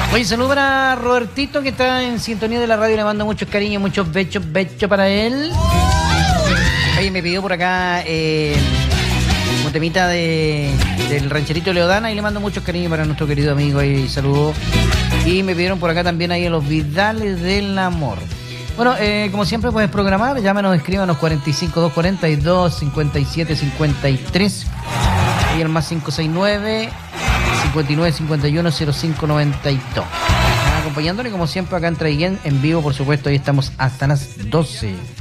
Oye, saludo para Robertito, que está en sintonía de la radio. Le mando muchos cariños, muchos bechos para él. Oye, me pidió por acá un temita del rancherito Leodana, y le mando muchos cariños para nuestro querido amigo y saludos. Y me pidieron por acá también ahí los Vidales del Amor. Bueno, como siempre puedes programar, llámanos, escríbanos 45 242 57 53 y el más 569 59 51 05 92. Acompañándole como siempre acá en Traiguén en vivo, por supuesto. Ahí estamos hasta las 12.